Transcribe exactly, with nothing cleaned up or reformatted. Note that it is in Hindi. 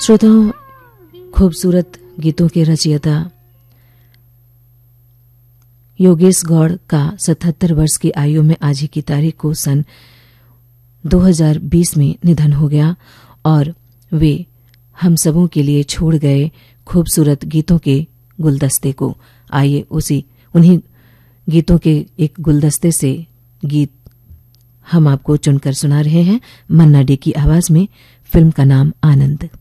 श्रोताओं, खूबसूरत गीतों के रचयिता योगेश गौड़ का सतहत्तर वर्ष की आयु में आज ही की तारीख को सन दो हज़ार बीस में निधन हो गया और वे हम सबों के लिए छोड़ गए खूबसूरत गीतों के गुलदस्ते को। आइए उसी उन्हीं गीतों के एक गुलदस्ते से गीत हम आपको चुनकर सुना रहे हैं। मन्ना डे की आवाज में। फिल्म का नाम आनंद।